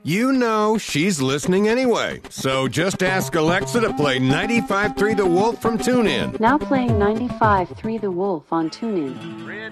You know she's listening anyway, so just ask Alexa to play 95.3 The Wolf from TuneIn. Now playing 95.3 The Wolf on TuneIn.